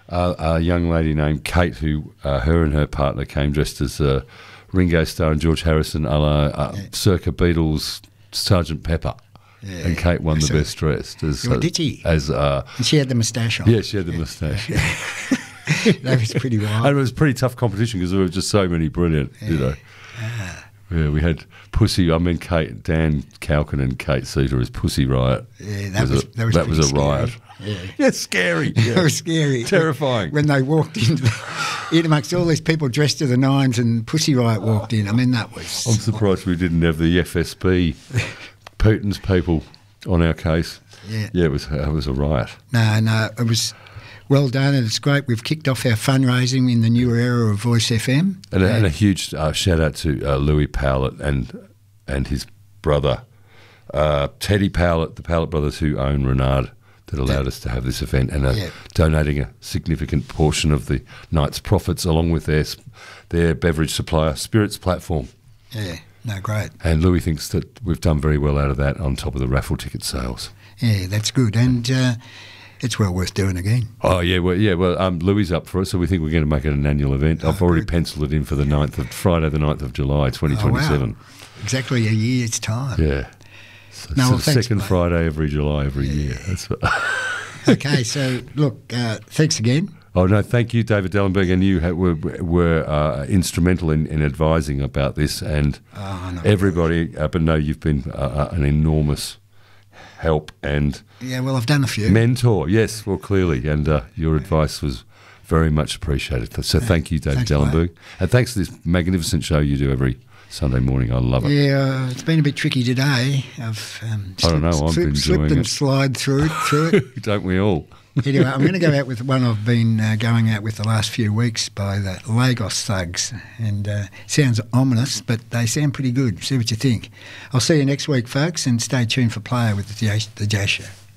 a young lady named Kate, who her and her partner came dressed as Ringo Starr and George Harrison, circa Beatles, Sgt. Pepper. Yeah. And Kate won the best dressed. Did she? And she had the moustache on. Yeah, she had the moustache. That was pretty wild. And it was a pretty tough competition because there were just so many brilliant, Yeah, we had Kate, Dan Calkin and Kate Cedar as Pussy Riot. Yeah, that was a riot. Yeah, scary. Yeah. That was scary. Terrifying. When they walked in amongst all these people dressed to the nines and Pussy Riot walked in. I mean, that was... I'm surprised we didn't have the FSB, Putin's people, on our case. Yeah, it was a riot. No, it was... Well done, and it's great. We've kicked off our fundraising in the new era of Voice FM. And a huge shout out to Louis Powlett and his brother, Teddy Powlett, the Powlett brothers who own Renard, that allowed us to have this event and donating a significant portion of the night's profits along with their beverage supplier, Spirits platform. Yeah, no, great. And Louis thinks that we've done very well out of that on top of the raffle ticket sales. Yeah, that's good. And... it's well worth doing again. Oh, yeah. Well, Louis up for it, so we think we're going to make it an annual event. I've already penciled it in for Friday the 9th of July, 2027. Oh, wow. Exactly a year's time. Yeah. So thanks, second Friday every July every year. That's what Okay, so, look, thanks again. Oh, no, thank you, David Dellenberg, and you were instrumental in advising about this, and everybody, but no, you've been an enormous help and I've done a few mentor. Yes, well, clearly, and your advice was very much appreciated. So thank you, David Dellenberg, and thanks for this magnificent show you do every Sunday morning. I love it. Yeah, it's been a bit tricky today. I've slipped and slide through it. Don't we all? Anyway, I'm going to go out with one I've been going out with the last few weeks by the Lagos Thugs. And sounds ominous, but they sound pretty good. See what you think. I'll see you next week, folks, and stay tuned for Player with the Jay Show.